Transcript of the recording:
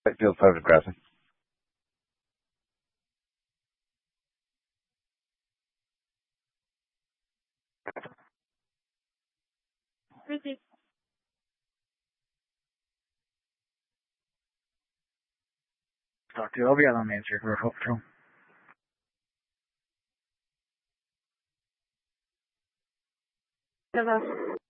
feels so depressing. Talk to you. I'll be on the answer for Hope Patrol. Hello.